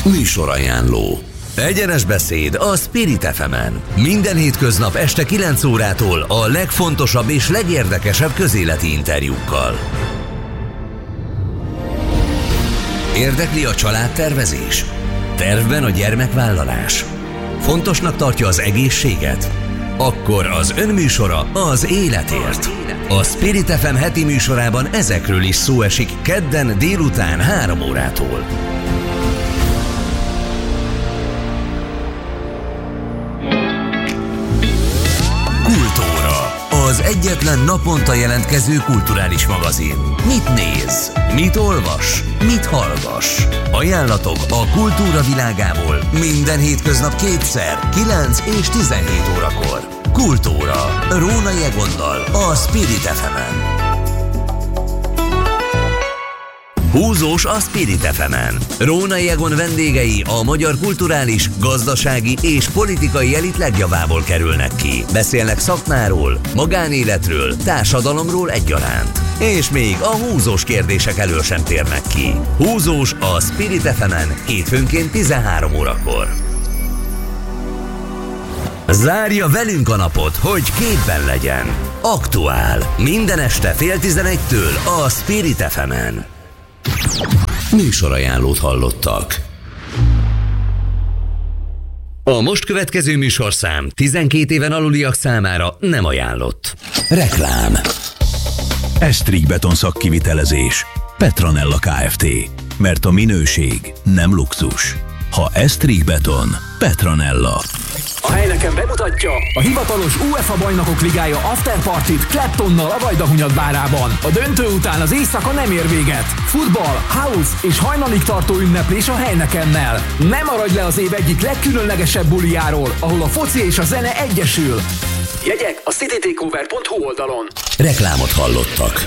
Műsorajánló. Egyenes beszéd a Spirit FM-en. Minden hétköznap este 9 órától a legfontosabb és legérdekesebb közéleti interjúkkal. Érdekli a családtervezés? Tervben a gyermekvállalás? Fontosnak tartja az egészséget? Akkor az önműsora az életért. A Spirit FM heti műsorában ezekről is szó esik kedden délután 3 órától. Kultúra. Az egyetlen naponta jelentkező kulturális magazin. Mit néz? Mit olvas? Mit hallgass? Ajánlatok a kultúra világából minden hétköznap kétszer, 9 és 17 órakor. Kultúra. Rónai Egonnal a Spirit FM-en. Húzós a Spirit FM-en. Rónai Egon vendégei a magyar kulturális, gazdasági és politikai elit legjavából kerülnek ki. Beszélnek szakmáról, magánéletről, társadalomról egyaránt. És még a húzós kérdések elől sem térnek ki. Húzós a Spirit FM-en hétfőnként 13 órakor. Zárja velünk a napot, hogy képben legyen. Aktuál. Minden este 10:30-től a Spirit FM-en. Műsorajánlót hallottak. A most következő műsorszám 12 éven aluliak számára nem ajánlott. Reklám. Estrich Beton szakkivitelezés. Petronella Kft. Mert a minőség nem luxus. Ha Estrich Beton, Petronella. A Heineken bemutatja a hivatalos UEFA Bajnokok Ligája afterpartit Claptonnal a Vajdahunyad bárában. A döntő után az éjszaka nem ér véget. Futball, house és hajnalig tartó ünneplés a Heinekennel. Ne maradj le az év egyik legkülönlegesebb bulijáról, ahol a foci és a zene egyesül. Jegyek a citytakeover.hu oldalon. Reklámot hallottak.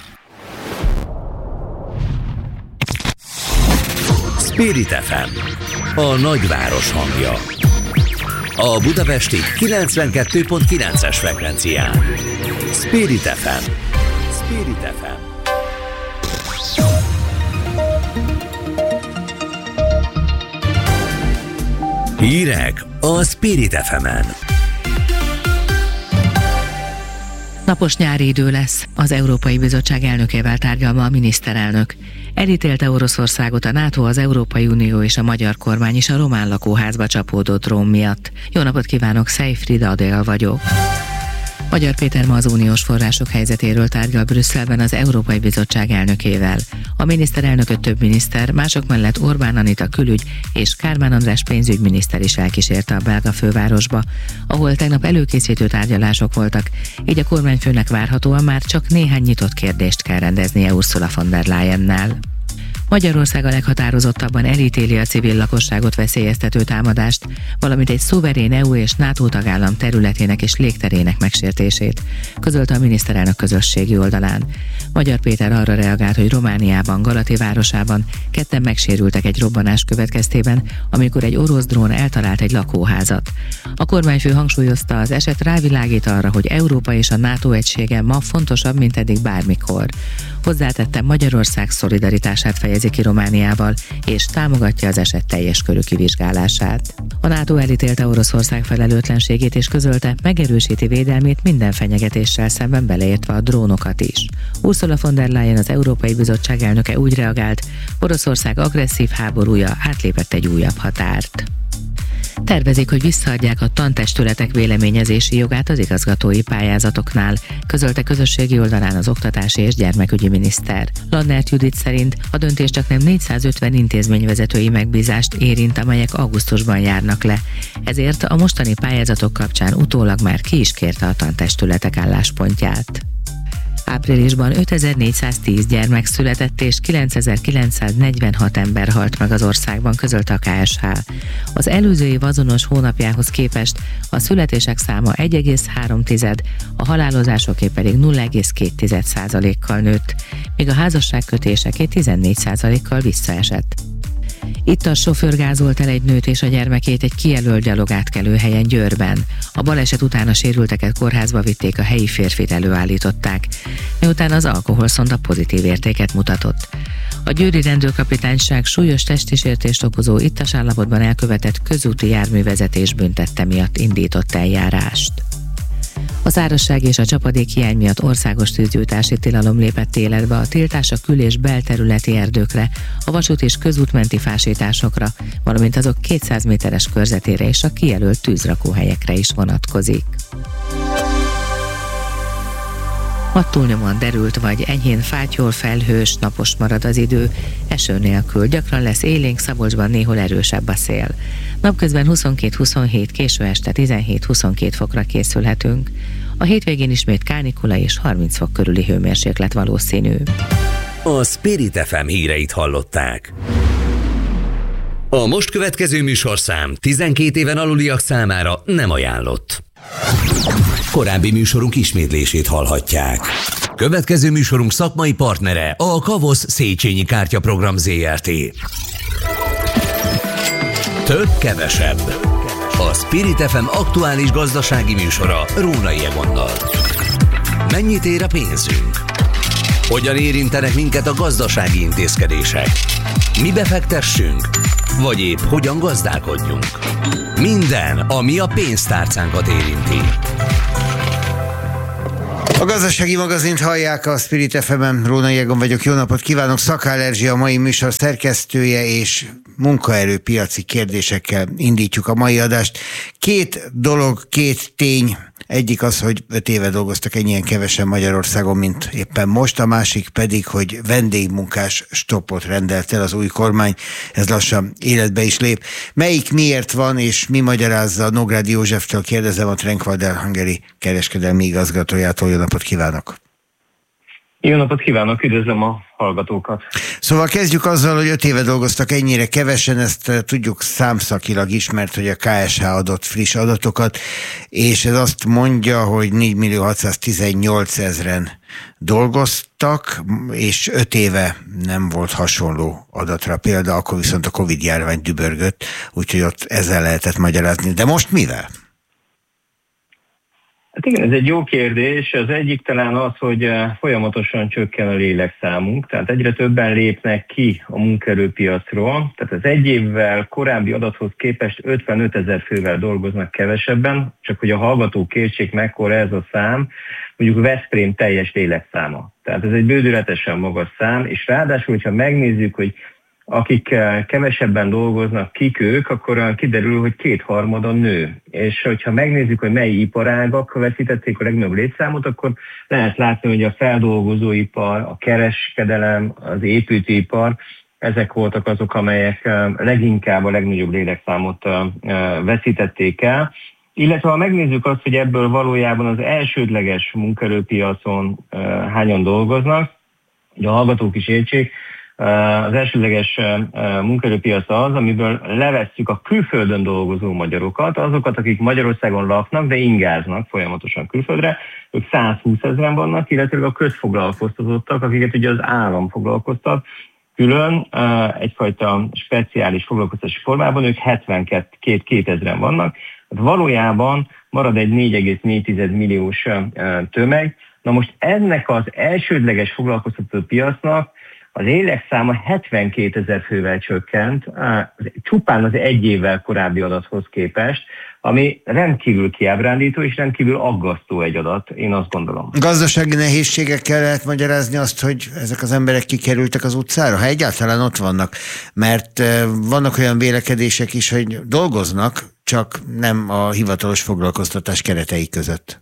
Spirit FM, a nagyváros hangja. A budapesti 92.9-es frekvencián. Spirit FM. Spirit FM. Hírek a Spirit FM-en. Napos nyári idő lesz. Az Európai Bizottság elnökével tárgyal ma a miniszterelnök. Elítélte Oroszországot a NATO, az Európai Unió és a magyar kormány is a román lakóházba csapódott drón miatt. Jó napot kívánok, Seyfried Adél vagyok. Magyar Péter ma az uniós források helyzetéről tárgyal Brüsszelben az Európai Bizottság elnökével. A miniszterelnököt több miniszter, mások mellett Orbán Anita külügy és Kármán András pénzügyminiszter is elkísérte a belga fővárosba, ahol tegnap előkészítő tárgyalások voltak, így a kormányfőnek várhatóan már csak néhány nyitott kérdést kell rendeznie Ursula von der Leyennel. Magyarország a leghatározottabban elítéli a civil lakosságot veszélyeztető támadást, valamint egy szuverén EU és NATO tagállam területének és légterének megsértését, közölte a miniszterelnök közösségi oldalán. Magyar Péter arra reagált, hogy Romániában, Galati városában 2 megsérültek egy robbanás következtében, amikor egy orosz drón eltalált egy lakóházat. A kormányfő hangsúlyozta, az eset rávilágít arra, hogy Európa és a NATO egysége ma fontosabb, mint eddig bármikor. Hozzátette, Magyarország szolidaritását fejezi ki Romániával, és támogatja az eset teljes körű kivizsgálását. A NATO elítélte Oroszország felelőtlenségét és közölte, megerősíti védelmét minden fenyegetéssel szemben, beleértve a drónokat is. Ursula von der Leyen, az Európai Bizottság elnöke úgy reagált, Oroszország agresszív háborúja átlépett egy újabb határt. Tervezik, hogy visszaadják a tantestületek véleményezési jogát az igazgatói pályázatoknál, közölte közösségi oldalán az oktatási és gyermekügyi miniszter. Lannert Judit szerint a döntés csaknem 450 intézményvezetői megbízást érint, amelyek augusztusban járnak le. Ezért a mostani pályázatok kapcsán utólag már ki is kérte a tantestületek álláspontját. Áprilisban 5410 gyermek született és 9946 ember halt meg az országban, közölte a KSH. Az előző év azonos hónapjához képest a születések száma 1,3, a halálozásoké pedig 0,2%-kal nőtt, míg a házasságkötéseké 14%-kal visszaesett. Itt a sofőr gázolt el egy nőt és a gyermekét egy kijelölt gyalogátkelőhelyen Győrben. A baleset után a sérülteket kórházba vitték, a helyi férfit előállították, miután az alkoholszonda pozitív értéket mutatott. A győri rendőrkapitányság súlyos testi sértést okozó ittas állapotban elkövetett közúti járművezetés büntette miatt indított eljárást. A szárazság és a csapadék hiány miatt országos tűzgyújtási tilalom lépett életbe, a tiltás a kül- és belterületi erdőkre, a vasút és közútmenti fásításokra, valamint azok 200 méteres körzetére és a kijelölt tűzrakóhelyekre is vonatkozik. Ma túlnyomóan derült vagy enyhén fátyol, felhős, napos marad az idő, eső nélkül, gyakran lesz élénk, Szabolcsban néhol erősebb a szél. Napközben 22-27, késő este 17-22 fokra készülhetünk. A hétvégén ismét kánikula és 30 fok körüli hőmérséklet valószínű. A Spirit FM híreit hallották. A most következő műsorszám 12 éven aluliak számára nem ajánlott. Korábbi műsorunk ismétlését hallhatják. Következő műsorunk szakmai partnere a Kavosz Széchenyi Kártyaprogram Zrt. Több kevesebb. A Spirit FM aktuális gazdasági műsora Rónai Egonnal. Mennyit ér a pénzünk? Hogyan érintenek minket a gazdasági intézkedések? Mi befektessünk? Vagy épp hogyan gazdálkodjunk? Minden, ami a pénztárcánkat érinti. A gazdasági magazint hallják, a Spirit FM-en, Rónai Egon vagyok, jó napot kívánok, Szakál Erzsi a mai műsor szerkesztője, és munkaerőpiaci kérdésekkel indítjuk a mai adást. Két dolog, két tény. Egyik az, hogy 5 éve dolgoztak ennyien kevesen Magyarországon, mint éppen most, a másik pedig, hogy vendégmunkás stoppot rendelt el az új kormány, ez lassan életbe is lép. Melyik miért van, és mi magyarázza? Nógrádi Józseftől kérdezem, a Trenkwalder Hungary kereskedelmi igazgatójától. Jó napot kívánok! Jó napot kívánok, üdvözlöm a hallgatókat! Szóval kezdjük azzal, hogy 5 éve dolgoztak ennyire kevesen, ezt tudjuk számszakilag is, mert hogy a KSH adott friss adatokat, és ez azt mondja, hogy 4.618.000-en dolgoztak, és 5 éve nem volt hasonló adatra példa, akkor viszont a Covid-járvány dübörgött, úgyhogy ott ezzel lehetett magyarázni. De most mivel? Hát igen, ez egy jó kérdés. Az egyik talán az, hogy folyamatosan csökken a lélekszámunk, tehát egyre többen lépnek ki a munkaerőpiacról, tehát az egy évvel korábbi adathoz képest 55 000 fővel dolgoznak kevesebben, csak hogy a hallgatók értsék mekkora ez a szám, mondjuk Veszprém teljes lélekszáma. Tehát ez egy bődületesen magas szám, és ráadásul, hogyha megnézzük, hogy akik kevesebben dolgoznak, kik ők, akkor kiderül, hogy 2/3 nő. És hogyha megnézzük, hogy mely iparágak veszítették a legnagyobb létszámot, akkor lehet látni, hogy a feldolgozóipar, a kereskedelem, az építőipar, ezek voltak azok, amelyek leginkább a legnagyobb lélekszámot veszítették el. Illetve ha megnézzük azt, hogy ebből valójában az elsődleges munkaerőpiacon hányan dolgoznak, ugye a hallgatók is értsék, az elsődleges munkaerőpiac az, amiből levesszük a külföldön dolgozó magyarokat, azokat, akik Magyarországon laknak, de ingáznak folyamatosan külföldre, ők 120 000-en vannak, illetve a közfoglalkoztatottak, akiket ugye az állam foglalkoztat, külön egyfajta speciális foglalkoztatási formában, ők 72 000-en vannak. Valójában marad egy 4,4 milliós tömeg. Na most ennek az elsődleges foglalkoztató piacnak az lélekszáma 72 000 fővel csökkent, csupán az egy évvel korábbi adathoz képest, ami rendkívül kiábrándító és rendkívül aggasztó egy adat, én azt gondolom. Gazdasági nehézségekkel lehet magyarázni azt, hogy ezek az emberek kikerültek az utcára, ha egyáltalán ott vannak, mert vannak olyan vélekedések is, hogy dolgoznak, csak nem a hivatalos foglalkoztatás keretei között.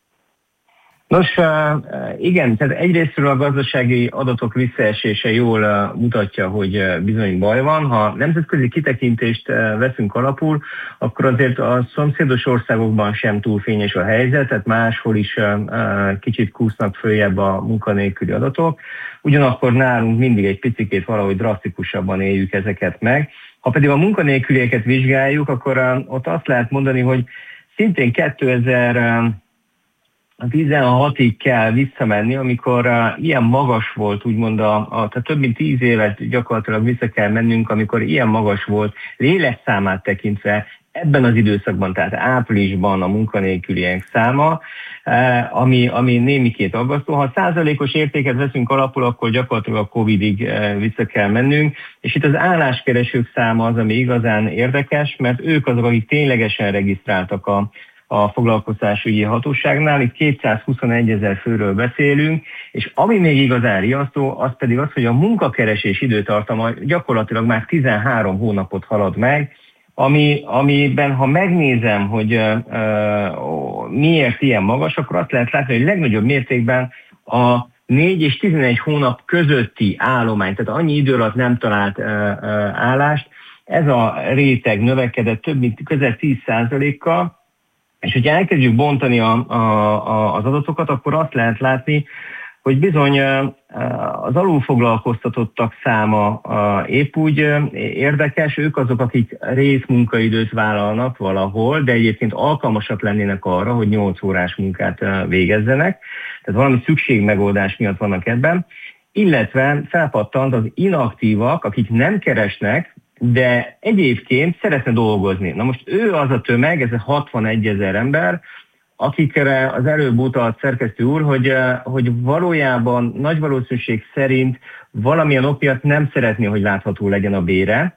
Nos, igen, tehát egyrésztről a gazdasági adatok visszaesése jól mutatja, hogy bizony baj van. Ha nemzetközi kitekintést veszünk alapul, akkor azért a szomszédos országokban sem túl fényes a helyzet, tehát máshol is kicsit kúsznak följebb a munkanélküli adatok. Ugyanakkor nálunk mindig egy picikét valahogy drasztikusabban éljük ezeket meg. Ha pedig a munkanélkülieket vizsgáljuk, akkor ott azt lehet mondani, hogy szintén 2016-ig kell visszamenni, amikor ilyen magas volt, úgymond tehát több mint 10 évet gyakorlatilag vissza kell mennünk, amikor ilyen magas volt lélekszámát tekintve ebben az időszakban, tehát áprilisban a munkanélküliek száma, ami némiként aggasztó. Ha százalékos értéket veszünk alapul, akkor gyakorlatilag a Covidig vissza kell mennünk, és itt az álláskeresők száma az, ami igazán érdekes, mert ők azok, akik ténylegesen regisztráltak a foglalkoztatásügyi hatóságnál, itt 221 000 főről beszélünk, és ami még igazán riasztó, az pedig az, hogy a munkakeresés időtartama gyakorlatilag már 13 hónapot halad meg, amiben, ha megnézem, hogy miért ilyen magas, akkor azt lehet látni, hogy legnagyobb mértékben a 4 és 11 hónap közötti állomány, tehát annyi idő alatt nem talált állást, ez a réteg növekedett több mint közel 10%-kal, és hogyha elkezdjük bontani az adatokat, akkor azt lehet látni, hogy bizony az alulfoglalkoztatottak száma épp úgy érdekes, ők azok, akik részmunkaidőt vállalnak valahol, de egyébként alkalmasak lennének arra, hogy 8 órás munkát végezzenek, tehát valami szükségmegoldás miatt vannak ebben, illetve felpattant az inaktívak, akik nem keresnek, de egyébként szeretne dolgozni. Na most ő az a tömeg, ez 61 000 ember, akikre az előbb utalt szerkesztő úr, hogy valójában nagy valószínűség szerint valamilyen ok miatt nem szeretné, hogy látható legyen a bére.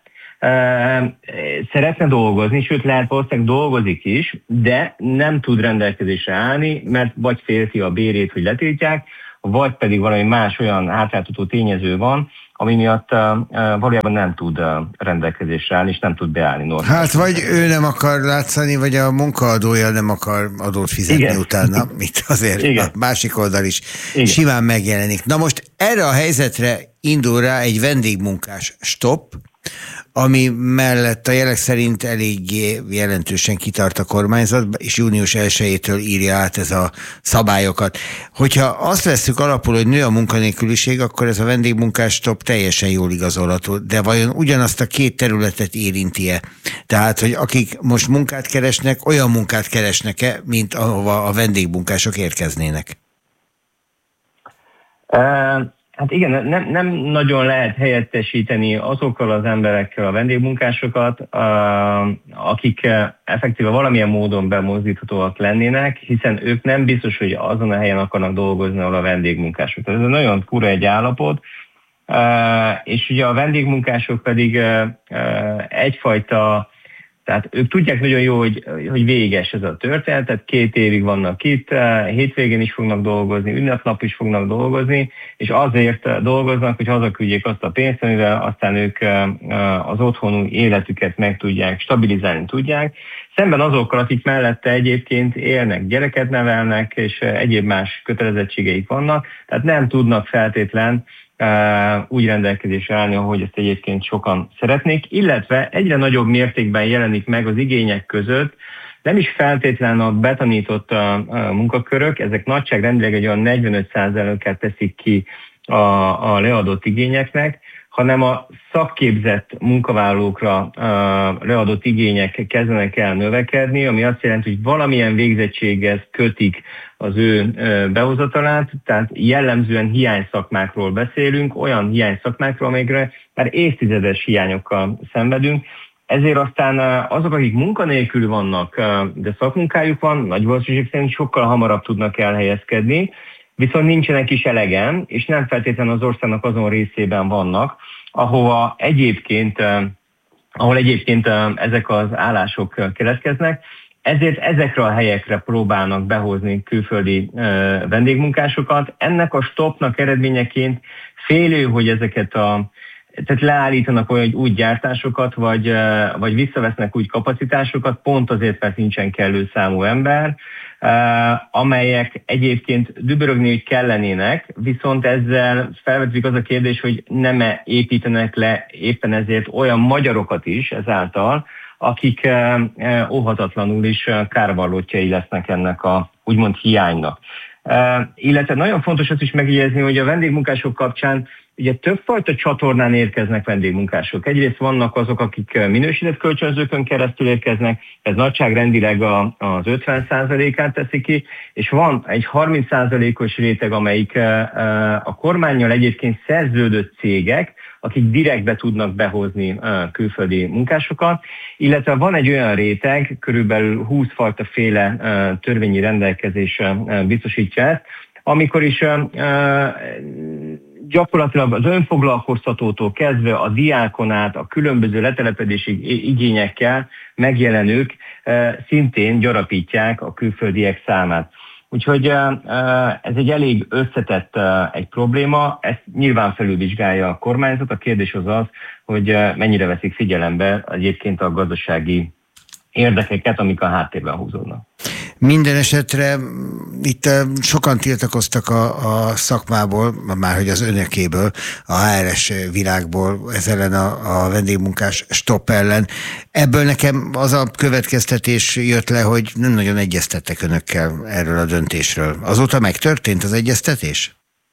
Szeretne dolgozni, sőt lehet valószínűleg dolgozik is, de nem tud rendelkezésre állni, mert vagy félti a bérét, hogy letiltják, vagy pedig valami más olyan hátráltató tényező van, ami miatt valójában nem tud rendelkezésre állni, és nem tud beállni normálisan. Hát vagy ő nem akar látszani, vagy a munkaadója nem akar adót fizetni. Igen. Utána, mit azért igen. A másik oldal is igen. Simán megjelenik. Na most erre a helyzetre indul rá egy vendégmunkás stop, ami mellett a jelek szerint eléggé jelentősen kitart a kormányzat, és június 1-től írja át ez a szabályokat. Hogyha azt vesszük alapul, hogy nő a munkanélküliség, akkor ez a vendégmunkás stop teljesen jól igazolható. De vajon ugyanazt a két területet érinti-e? Tehát, hogy akik most munkát keresnek, olyan munkát keresnek-e, mint ahova a vendégmunkások érkeznének? Hát igen, nem nagyon lehet helyettesíteni azokkal az emberekkel a vendégmunkásokat, akik effektíve valamilyen módon bemozdíthatóak lennének, hiszen ők nem biztos, hogy azon a helyen akarnak dolgozni, ahol a vendégmunkások. Ez nagyon fura egy állapot, és ugye a vendégmunkások pedig egyfajta, tehát ők tudják nagyon jó, hogy véges ez a történet, tehát 2 évig vannak itt, hétvégén is fognak dolgozni, ünnepnap is fognak dolgozni, és azért dolgoznak, hogy hazaküldjék azt a pénzt, amivel aztán ők az otthoni életüket meg tudják, stabilizálni tudják, szemben azokkal, akik mellette egyébként élnek, gyereket nevelnek, és egyéb más kötelezettségeik vannak, tehát nem tudnak feltétlen úgy rendelkezésre állni, ahogy ezt egyébként sokan szeretnék, illetve egyre nagyobb mértékben jelenik meg az igények között, nem is feltétlenül a betanított munkakörök, ezek nagyságrendileg egy olyan 45%-át teszik ki a leadott igényeknek, hanem a szakképzett munkavállalókra leadott igények kezdenek el növekedni, ami azt jelenti, hogy valamilyen végzettséghez kötik az ő behozatalát, tehát jellemzően hiányszakmákról beszélünk, olyan hiányszakmákról, amelyekre már évtizedes hiányokkal szenvedünk. Ezért aztán azok, akik munkanélkül vannak, de szakmunkájuk van, nagy valószínűség szerint sokkal hamarabb tudnak elhelyezkedni, viszont nincsenek is elegen, és nem feltétlenül az országnak azon részében vannak, ahol egyébként ezek az állások keletkeznek. Ezért ezekre a helyekre próbálnak behozni külföldi vendégmunkásokat. Ennek a stopnak eredményeként félő, hogy ezeket tehát leállítanak olyan úgy gyártásokat, vagy visszavesznek úgy kapacitásokat, pont azért, mert nincsen kellő számú ember, amelyek egyébként dübörögni úgy kellenének, viszont ezzel felvetődik az a kérdés, hogy nem építenek le éppen ezért olyan magyarokat is ezáltal, akik óhatatlanul is kárvallottjai lesznek ennek a úgymond hiánynak. Illetve nagyon fontos azt is megjegyezni, hogy a vendégmunkások kapcsán ugye többfajta csatornán érkeznek vendégmunkások. Egyrészt vannak azok, akik minősített kölcsönzőkön keresztül érkeznek, ez nagyságrendileg az 50%-át teszi ki, és van egy 30%-os réteg, amelyik a kormánnyal egyébként szerződött cégek, akik direktbe tudnak behozni külföldi munkásokat, illetve van egy olyan réteg, körülbelül 20 fajta féle törvényi rendelkezés biztosítja ezt, amikor is gyakorlatilag az önfoglalkoztatótól kezdve a diákon át a különböző letelepedési igényekkel megjelenők szintén gyarapítják a külföldiek számát. Úgyhogy ez egy elég összetett egy probléma, ezt nyilván felülvizsgálja a kormányzat. A kérdés az, hogy mennyire veszik figyelembe egyébként a gazdasági érdekeket, amik a háttérben húzódnak. Minden esetre itt sokan tiltakoztak a szakmából, márhogy az önökéből, a HRS világból, ez ellen a vendégmunkás stopp ellen. Ebből nekem az a következtetés jött le, hogy nem nagyon egyeztettek önökkel erről a döntésről. Azóta megtörtént az egyeztetés?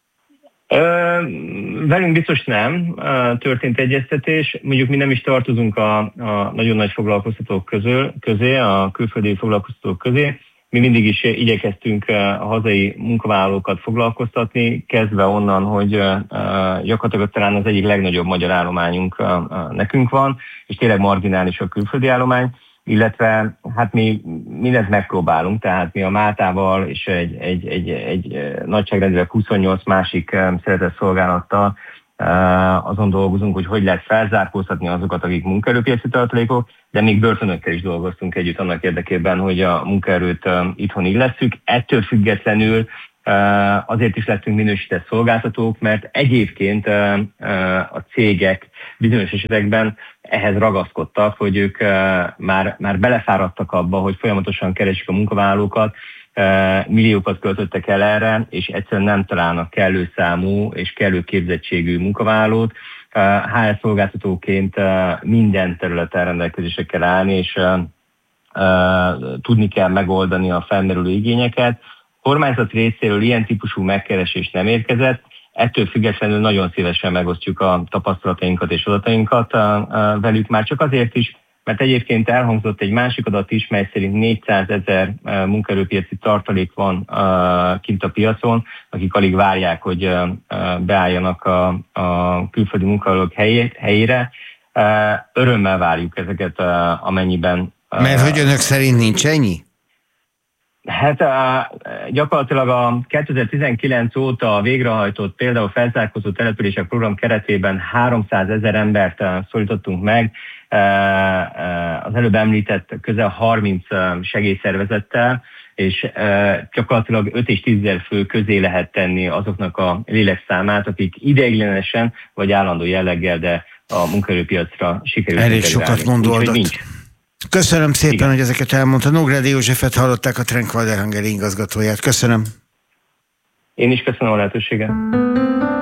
Velünk biztos nem történt egyeztetés, mondjuk mi nem is tartozunk a nagyon nagy foglalkoztatók közé, a külföldi foglalkoztatók közé. Mi mindig is igyekeztünk a hazai munkavállalókat foglalkoztatni, kezdve onnan, hogy gyakorlatilag talán az egyik legnagyobb magyar állományunk nekünk van, és tényleg marginális a külföldi állomány, illetve hát mi mindent megpróbálunk, tehát mi a Máltával és egy nagyságrendileg 28 másik szeretett szolgálattal azon dolgozunk, hogy lehet felzárkóztatni azokat, akik munkaerőpiaci tartalékok, de még börtönökkel is dolgoztunk együtt annak érdekében, hogy a munkaerőt itthon illesszük. Ettől függetlenül azért is lettünk minősített szolgáltatók, mert egyébként a cégek bizonyos esetekben ehhez ragaszkodtak, hogy ők már belefáradtak abba, hogy folyamatosan keresik a munkavállalókat, milliókat költöttek el erre, és egyszerűen nem találnak kellő számú és kellő képzettségű munkavállalót. HR szolgáltatóként minden területen rendelkezésre kell állni, és tudni kell megoldani a felmerülő igényeket. A kormányzat részéről ilyen típusú megkeresés nem érkezett, ettől függetlenül nagyon szívesen megosztjuk a tapasztalatainkat és adatainkat velük, már csak azért is, mert egyébként elhangzott egy másik adat is, mely szerint 400 000 munkaerőpiaci tartalék van kint a piacon, akik alig várják, hogy beálljanak a külföldi munkavállalók helyére. Örömmel várjuk ezeket, amennyiben... Mert hogy önök szerint nincs ennyi? Hát gyakorlatilag a 2019 óta végrehajtott például felzárkózó települések program keretében 300 000 embert szólítottunk meg, az előbb említett közel 30 segélyszervezettel, és gyakorlatilag 5 és 10 000 fő közé lehet tenni azoknak a lélekszámát, akik ideiglenesen vagy állandó jelleggel, de a munkaerőpiacra sikerült. Elég sokat mondott. Köszönöm szépen, igen, hogy ezeket elmondta. Nógrádi Józsefet hallották, a Trenk Walder Hungary igazgatóját. Köszönöm. Én is köszönöm a lehetőséget.